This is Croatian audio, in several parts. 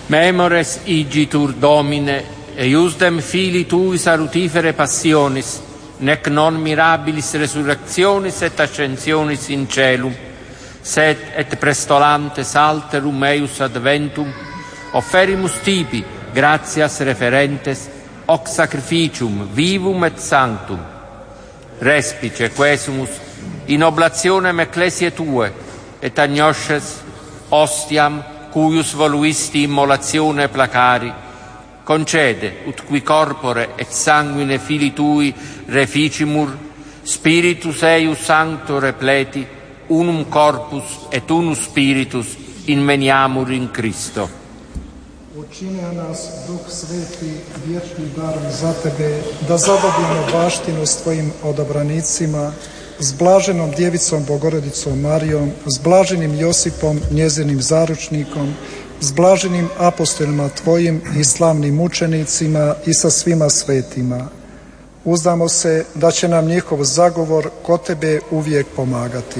Memores igitur Domine, eiusdem Filii Tui salutifere passionis, nec non mirabilis resurrectionis et ascensionis in celum, sed et prestolantes alterum eius adventum, offerimus tibi, gratias referentes, hoc sacrificium vivum et sanctum. Respice quesumus in oblationem ecclesiae Tue, et agnosces ostiam cuius voluisti immolatione placari, concede, ut qui corpore et sanguine Filii Tui reficimur, Spiritus eius sancto repleti, unum corpus et unus spiritus inveniamur in Christo. Učinio nas Duh Sveti vječnim darom za Tebe, da zadobijemo baštinu s Tvojim odabranicima, s blaženom Djevicom Bogorodicom Marijom, s blaženim Josipom, njezinim zaručnikom, s blaženim apostolima Tvojim i slavnim mučenicima i sa svima svetima. Uzdamo se da će nam njihov zagovor kod Tebe uvijek pomagati.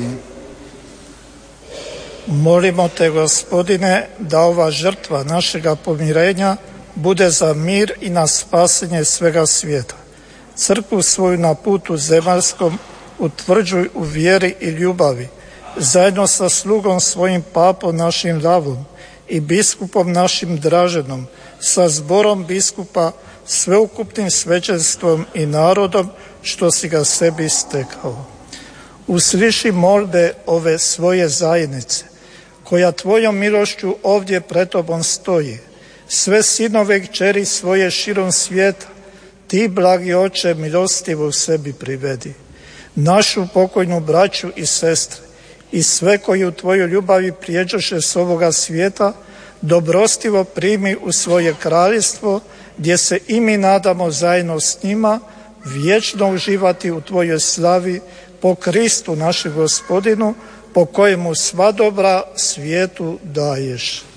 Molimo Te, Gospodine, da ova žrtva našega pomirenja bude za mir i na spasenje svega svijeta. Crkvu svoju na putu zemaljskom utvrđuj u vjeri i ljubavi, zajedno sa slugom svojim papom našim Lavom i biskupom našim Draženom, sa zborom biskupa, sveukupnim svećenstvom i narodom što si ga sebi stekao. Usliši molbe ove svoje zajednice, koja Tvojom milošću ovdje pred Tobom stoji, sve sinove i kćeri svoje širom svijeta, Ti, blagi Oče, milostivo u sebi privedi. Našu pokojnu braću i sestre i sve koji u Tvojoj ljubavi prijeđoše s ovoga svijeta, dobrostivo primi u svoje kraljevstvo, gdje se i mi nadamo zajedno s njima vječno uživati u Tvojoj slavi po Kristu našem Gospodinu, po kojemu sva dobra svijetu daješ.